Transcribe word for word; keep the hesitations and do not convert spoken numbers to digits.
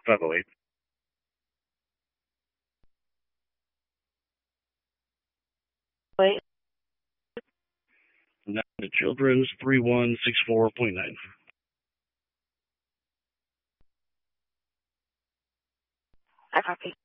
five oh eight. Wait. Now the children's three one six four point nine. I copy.